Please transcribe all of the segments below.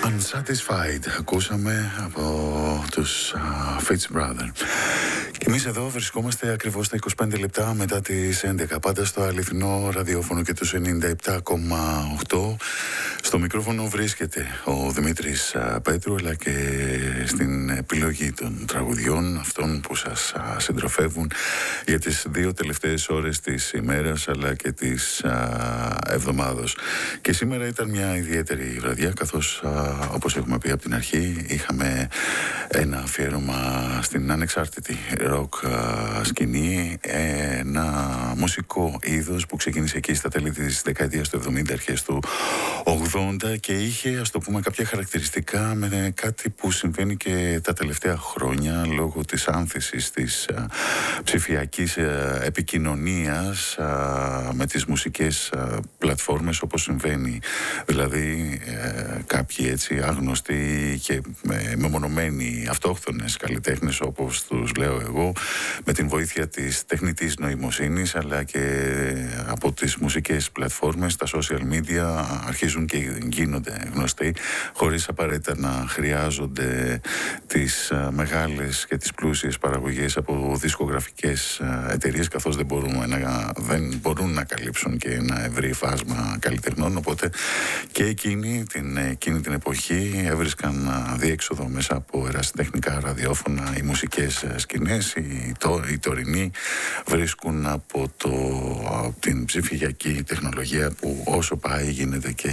Unsatisfied ακούσαμε από τους Fitz Brothers. Και εμείς εδώ βρισκόμαστε ακριβώς τα 25 λεπτά μετά τις 11, πάντα στο αληθινό ραδιόφωνο και τους 97,8. Στο μικρόφωνο βρίσκεται ο Δημήτρης Πέτρου, αλλά και στην επιλογή των τραγουδιών αυτών που σας συντροφεύουν για τις 2 τελευταίες ώρες της ημέρας αλλά και της εβδομάδος. Και σήμερα ήταν μια ιδιαίτερη βραδιά, καθώς όπως έχουμε πει από την αρχή είχαμε ένα αφιέρωμα στην ανεξάρτητη ροκ σκηνή, ένα μουσικό είδος που ξεκίνησε εκεί στα τέλη της δεκαετίας του 70, αρχές του 80 και είχε, ας το πούμε, κάποια χαρακτηριστικά με κάτι που συμβαίνει και τα τελευταία χρόνια λόγω της άνθησης της ψηφιακής επικοινωνίας με τις μουσικές πλατφόρμες, όπως συμβαίνει δηλαδή κάποιοι έτσι άγνωστοι και μεμονωμένοι αυτόχθονες καλλιτέχνες, όπως τους λέω εγώ, με την βοήθεια της τεχνητής νοημοσύνης αλλά και από τις μουσικές πλατφόρμες, τα social media αρχίζουν και γίνονται γνωστοί χωρίς απαραίτητα να χρειάζονται τις μεγάλες και τις πλούσιες παραγωγές από δισκογραφικές εταιρείες, καθώς δεν μπορούν να καλύψουν και ένα ευρύ φάσμα καλλιτεχνών. Οπότε και εκείνη την εποχή έβρισκαν διέξοδο μέσα από ερασιτεχνικά ραδιόφωνα. Οι μουσικές σκηνές, οι τωρινοί βρίσκουν από την ψηφιακή τεχνολογία που όσο πάει γίνεται και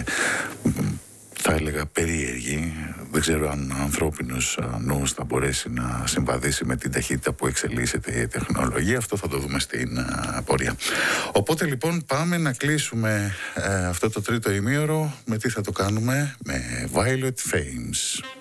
θα έλεγα περίεργη. Δεν ξέρω αν ο ανθρώπινος νους θα μπορέσει να συμβαδίσει με την ταχύτητα που εξελίσσεται η τεχνολογία. Αυτό θα το δούμε στην πορεία. Οπότε λοιπόν πάμε να κλείσουμε αυτό το τρίτο ημίωρο. Με τι θα το κάνουμε? Με Violet Flames.